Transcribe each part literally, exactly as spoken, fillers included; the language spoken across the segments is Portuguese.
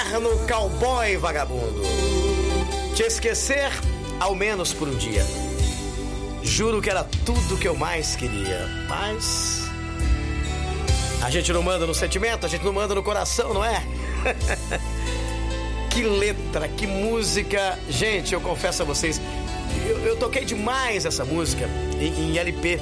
eterno cowboy vagabundo. Te esquecer, ao menos por um dia. Juro que era tudo que eu mais queria. Mas a gente não manda no sentimento, a gente não manda no coração, não é? Que letra, que música. Gente, eu confesso a vocês, eu, eu toquei demais essa música em, em L P.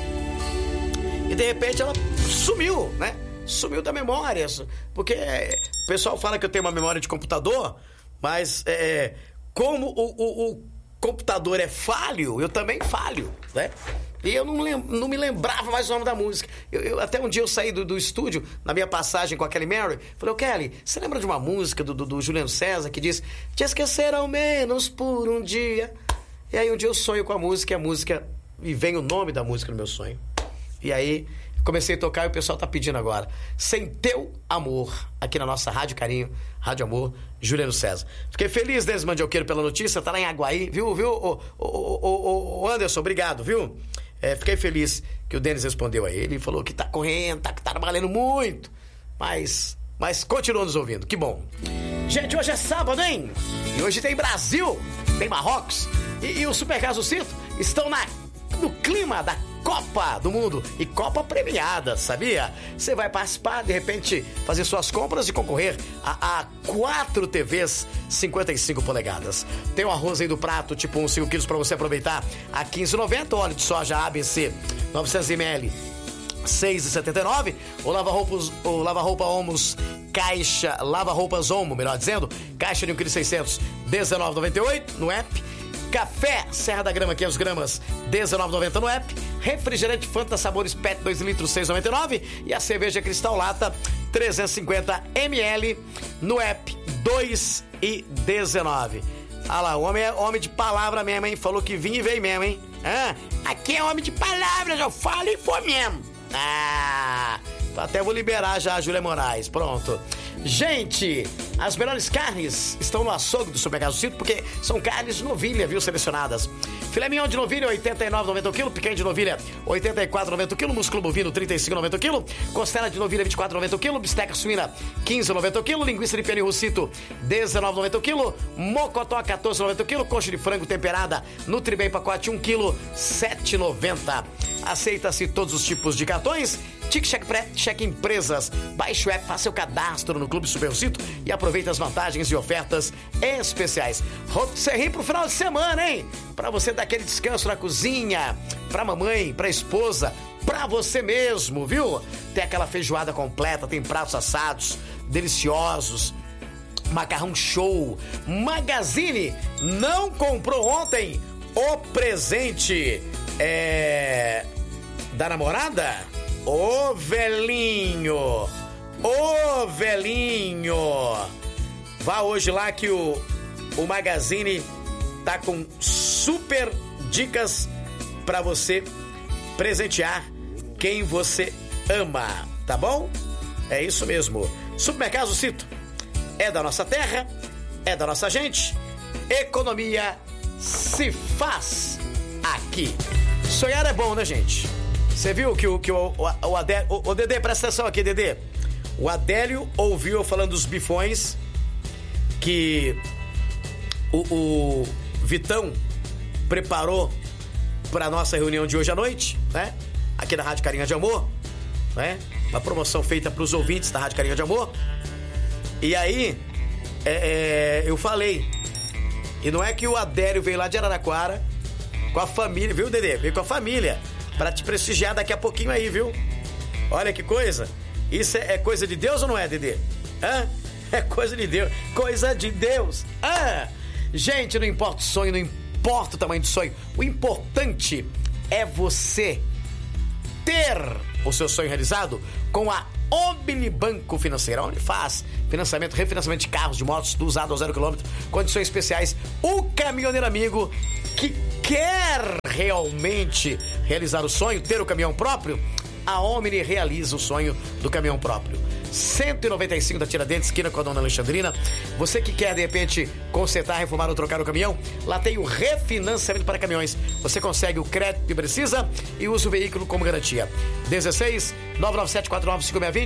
E de repente ela sumiu, né? Sumiu da memória. Porque o pessoal fala que eu tenho uma memória de computador, mas é, como o, o, o computador é falho, eu também falho, né? E eu não, lem- não me lembrava mais o nome da música. Eu, eu, até um dia eu saí do, do estúdio, na minha passagem com a Kelly Mary, falei, ô Kelly, você lembra de uma música do, do, do Juliano César que diz te esquecer ao menos por um dia? E aí um dia eu sonho com a música, e a música, e vem o nome da música no meu sonho. E aí comecei a tocar e o pessoal tá pedindo agora. Sem Teu Amor, aqui na nossa Rádio Carinho, Rádio Amor, Juliano César. Fiquei feliz, Denis Mandioqueiro, pela notícia, tá lá em Aguaí, viu, viu, ô, ô, ô, ô Anderson, obrigado, viu? É, fiquei feliz que o Denis respondeu a ele e falou que tá correndo, tá, tá trabalhando muito, mas, mas continua nos ouvindo, que bom. Gente, hoje é sábado, hein? E hoje tem Brasil, tem Marrocos, e, e o Super Caso Cinto estão na, no clima da Copa do Mundo e Copa premiada, sabia? Você vai participar, de repente, fazer suas compras e concorrer a, a quatro T Vs cinquenta e cinco polegadas. Tem o arroz aí do prato, tipo uns cinco quilos pra você aproveitar a quinze reais e noventa centavos. Óleo de soja A B C novecentos mililitros, seis reais e setenta e nove centavos. O lava-roupas, o lava-roupa Omos caixa, lava-roupas Omo, melhor dizendo, caixa de um vírgula seis quilos, dezenove reais e noventa e oito centavos no app. Café Serra da Grama, quinhentas gramas, dezenove reais e noventa centavos no app. Refrigerante Fanta Sabores Pet dois litros, seis reais e noventa e nove centavos. E a cerveja Cristal Lata, trezentos e cinquenta mililitros no app, dois reais e dezenove centavos. Ah lá, o homem é homem de palavra mesmo, hein? Falou que vinha e veio mesmo, hein? Ah, aqui é homem de palavras, eu falo e foi mesmo. Ah, até vou liberar já a Júlia Moraes, pronto. Gente, as melhores carnes estão no açougue do Supermercado Cinto, porque são carnes de novilha, viu, selecionadas. Filé mignon de novilha, oitenta e nove reais e noventa centavos o quilo. Picanha de novilha, oitenta e quatro reais e noventa centavos o quilo. Músculo bovino, trinta e cinco reais e noventa centavos o quilo. Costela de novilha, vinte e quatro reais e noventa centavos o quilo. Bisteca suína, quinze reais e noventa centavos o quilo. Linguiça de pernil russito, dezenove reais e noventa centavos o quilo. Mocotó, quatorze reais e noventa centavos o quilo. Coxa de frango temperada, Nutribem pacote um quilo, sete reais e noventa centavos. Aceita-se todos os tipos de cartões. Tique Cheque Pré, Cheque Empresas. Baixe o app, faça seu cadastro no Clube Supercito e aproveite as vantagens e ofertas especiais. Rotisserie pro final de semana, hein? Pra você dar aquele descanso na cozinha, pra mamãe, pra esposa, pra você mesmo, viu? Tem aquela feijoada completa, tem pratos assados, deliciosos, macarrão show. Magazine, não comprou ontem o presente é... da namorada? Ô velhinho, ô velhinho, vá hoje lá que o, o Magazine tá com super dicas pra você presentear quem você ama, tá bom? É isso mesmo. Supermercado Cito é da nossa terra, é da nossa gente, economia se faz aqui. Sonhar é bom, né, gente? Você viu que o, que o, o, o Adélio... O, o Dedê, presta atenção aqui, Dedê. O Adélio ouviu eu falando dos bifões que o, o Vitão preparou para nossa reunião de hoje à noite, né? Aqui na Rádio Carinha de Amor, né? Uma promoção feita para os ouvintes da Rádio Carinha de Amor. E aí, é, é, eu falei. E não é que o Adélio veio lá de Araraquara com a família, viu, Dedê? Veio com a família pra te prestigiar daqui a pouquinho aí, viu? Olha que coisa. Isso é, é coisa de Deus ou não é, Dedê? Hã? É coisa de Deus. Coisa de Deus. Ah! Gente, não importa o sonho, não importa o tamanho do sonho. O importante é você ter o seu sonho realizado com a Omnibanco Financeira, onde faz financiamento, refinanciamento de carros, de motos, do usado ao zero quilômetro, condições especiais. O caminhoneiro amigo que quer realmente realizar o sonho, ter o caminhão próprio, a Omni realiza o sonho do caminhão próprio. cento e noventa e cinco da Tiradentes, esquina com a Dona Alexandrina. Você que quer, de repente, consertar, reformar ou trocar o caminhão, lá tem o refinanciamento para caminhões. Você consegue o crédito que precisa e usa o veículo como garantia. dezesseis, nove nove sete, quatro nove cinco seis dois zero.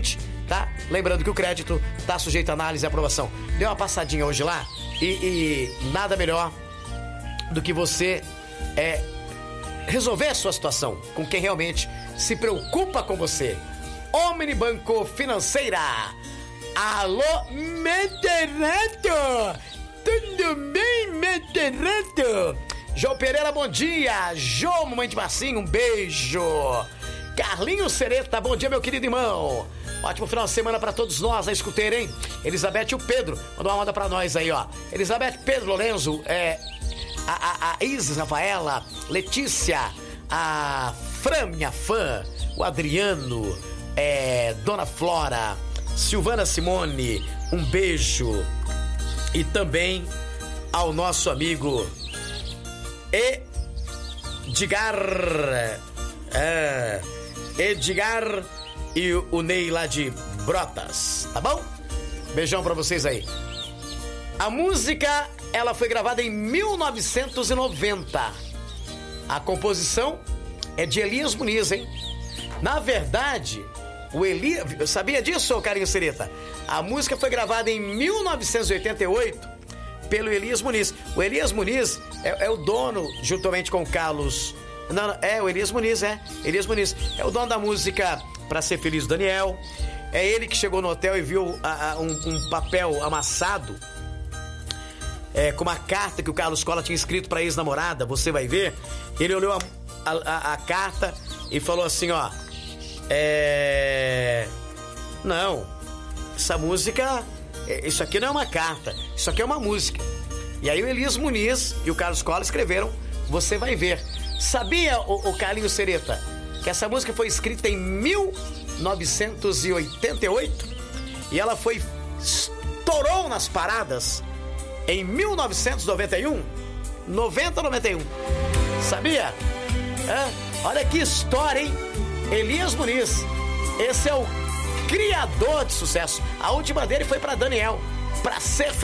tá? Lembrando que o crédito tá sujeito a análise e aprovação. Dê uma passadinha hoje lá e, e nada melhor do que você é, resolver a sua situação com quem realmente se preocupa com você. Omni Banco Financeira. Alô, Metereto! Tudo bem, Metereto? João Pereira, bom dia. João, mamãe de Marcinho, um beijo. Carlinhos Sereta, bom dia, meu querido irmão. Ótimo final de semana pra todos nós na escuteira, hein? Elizabeth e o Pedro, mandou uma onda pra nós aí, ó. Elizabeth, Pedro, Lorenzo, é, a, a, a Isis, Rafaela, Letícia, a Fran, minha fã, o Adriano, é, Dona Flora, Silvana Simone, um beijo. E também ao nosso amigo Edgar, é, Edgar e o Ney lá de Brotas, tá bom? Beijão pra vocês aí. A música, ela foi gravada em mil novecentos e noventa. A composição é de Elias Muniz, hein? Na verdade, o Elias... Sabia disso, Carinho Sereta? A música foi gravada em mil novecentos e oitenta e oito pelo Elias Muniz. O Elias Muniz é, é o dono, juntamente com o Carlos... Não, não, é o Elias Muniz, é. Elias Muniz é o dono da música Pra Ser Feliz, Daniel. É ele que chegou no hotel e viu a, a, um, um papel amassado é, com uma carta que o Carlos Cola tinha escrito pra ex-namorada. Você vai ver. Ele olhou a, a, a carta e falou assim, ó... É... Não, essa música, isso aqui não é uma carta, isso aqui é uma música. E aí o Elias Muniz e o Carlos Cola escreveram Você Vai Ver. Sabia, o, o Carlinhos Sereta, que essa música foi escrita em mil novecentos e oitenta e oito e ela foi, estourou nas paradas em mil novecentos e noventa e um? noventa, noventa e um. Sabia? É? Olha que história, hein? Elias Muniz, esse é o criador de sucesso. A última dele foi pra Daniel, Pra Ser